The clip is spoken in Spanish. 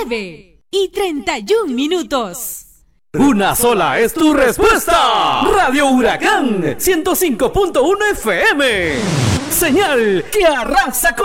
9:31. Una sola es tu respuesta. Radio Huracán 105.1 FM. Señal que arrasa con